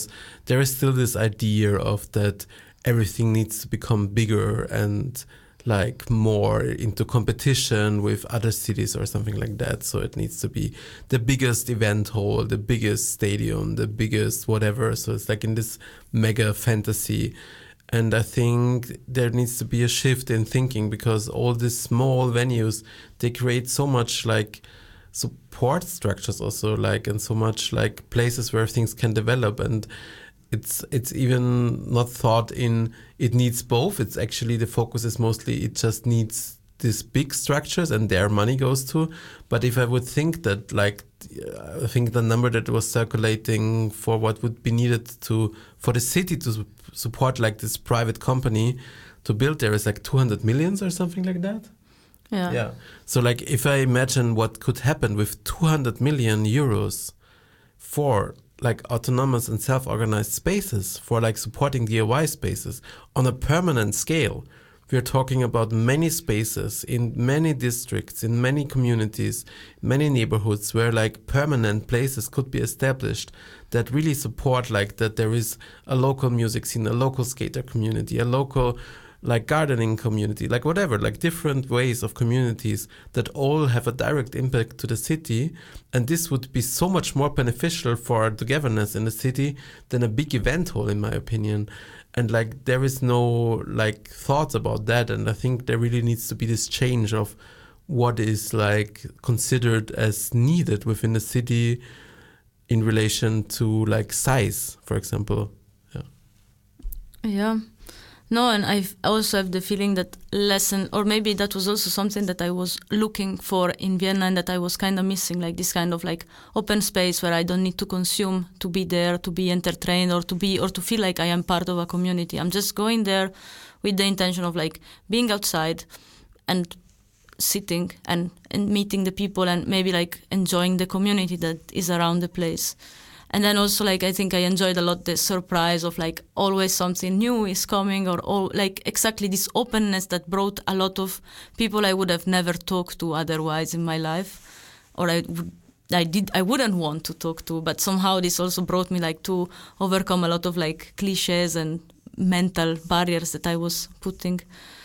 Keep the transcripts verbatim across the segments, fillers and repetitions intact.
there is still this idea of that everything needs to become bigger and like more into competition with other cities or something like that. So it needs to be the biggest event hall, the biggest stadium, the biggest whatever. So it's like in this mega fantasy. And I think there needs to be a shift in thinking, because all these small venues, they create so much like support structures also, like, and so much like places where things can develop. And it's it's even not thought in it needs both. It's actually the focus is mostly it just needs these big structures and their money goes to. But if I would think that, like, I think the number that was circulating for what would be needed to for the city to su- support like this private company to build there is like two hundred millions or something like that. Yeah. Yeah. So like if I imagine what could happen with two hundred million euros for like autonomous and self-organized spaces, for like supporting D I Y spaces on a permanent scale, we're talking about many spaces in many districts, in many communities, many neighborhoods where like permanent places could be established that really support like that there is a local music scene, a local skater community, a local like gardening community, like whatever, like different ways of communities that all have a direct impact to the city. And this would be so much more beneficial for the governance in the city than a big event hall, in my opinion. And like there is no like thoughts about that. And I think there really needs to be this change of what is like considered as needed within the city in relation to like size, for example. Yeah. Yeah. No, and I also have the feeling that lesson, or maybe that was also something that I was looking for in Vienna and that I was kind of missing, like this kind of like open space where I don't need to consume to be there, to be entertained, or to be, or to feel like I am part of a community. I'm just going there with the intention of like being outside and sitting and, and meeting the people and maybe like enjoying the community that is around the place. And then also, like, I think I enjoyed a lot the surprise of, like, always something new is coming, or, all, like, exactly this openness that brought a lot of people I would have never talked to otherwise in my life, or I would, I did, I wouldn't want to talk to, but somehow this also brought me, like, to overcome a lot of, like, cliches and mental barriers that I was putting.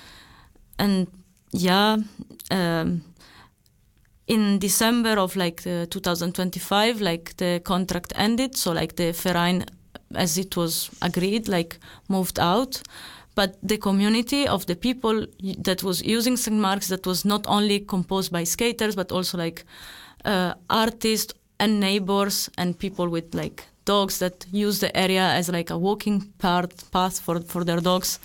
And, yeah, um, in December of like uh, two thousand twenty-five, like the contract ended, so like the Verein, as it was agreed, like moved out. But the community of the people that was using Saint Mark's, that was not only composed by skaters, but also like uh, artists and neighbors and people with like dogs that use the area as like a walking path, path for, for their dogs,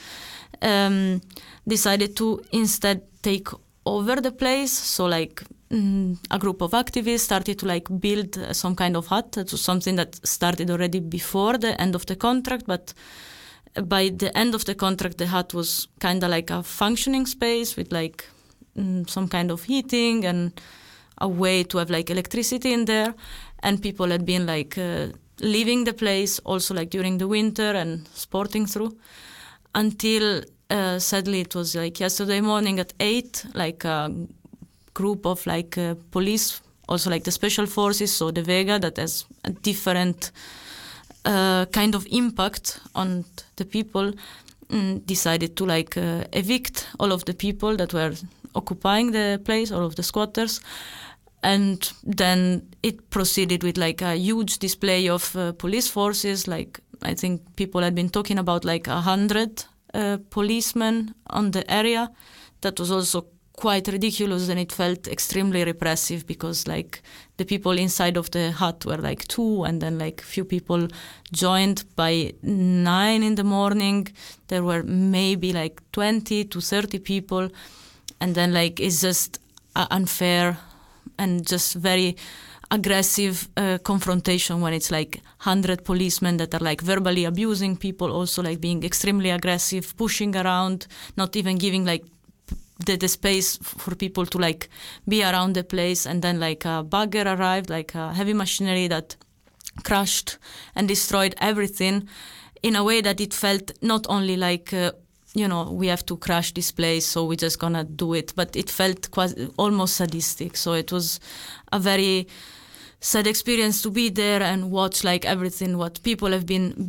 um, decided to instead take over the place. So like a group of activists started to like build uh, some kind of hut. It was something that started already before the end of the contract, but by the end of the contract, the hut was kind of like a functioning space with like mm, some kind of heating and a way to have like electricity in there. And people had been like uh, leaving the place also like during the winter and sporting through until uh, sadly it was like yesterday morning at eight, like a group of like uh, police, also like the special forces, so the Vega, that has a different uh, kind of impact on the people, mm, decided to like uh, evict all of the people that were occupying the place, all of the squatters. And then it proceeded with like a huge display of uh, police forces. Like I think people had been talking about like a hundred uh, policemen on the area. That was also quite ridiculous, and it felt extremely repressive because like the people inside of the hut were like two, and then like few people joined. By nine in the morning there were maybe like twenty to thirty people, and then like it's just uh, unfair and just very aggressive uh, confrontation when it's like one hundred policemen that are like verbally abusing people, also like being extremely aggressive, pushing around, not even giving like The, the space for people to like be around the place. And then like a bagger arrived, like a heavy machinery that crushed and destroyed everything in a way that it felt not only like uh, you know, we have to crash this place, so we're just gonna do it, but it felt quite almost sadistic. So it was a very sad experience to be there and watch like everything what people have been